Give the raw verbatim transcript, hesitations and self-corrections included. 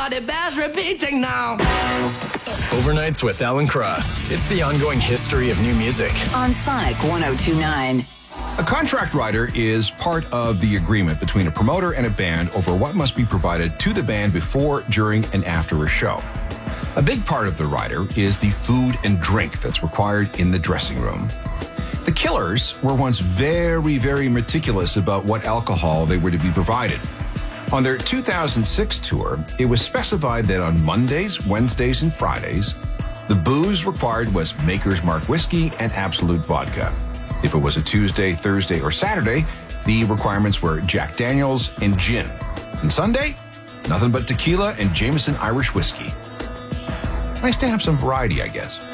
but it bears repeating now. Overnights with Alan Cross. It's the ongoing history of new music. On Sonic one oh two point nine. A contract rider is part of the agreement between a promoter and a band over what must be provided to the band before, during, and after a show. A big part of the rider is the food and drink that's required in the dressing room. The Killers were once very, very meticulous about what alcohol they were to be provided. On their two thousand six tour, it was specified that on Mondays, Wednesdays, and Fridays, the booze required was Maker's Mark whiskey and Absolute vodka. If it was a Tuesday, Thursday, or Saturday, the requirements were Jack Daniels and gin. And Sunday, nothing but tequila and Jameson Irish whiskey. Nice to have some variety, I guess.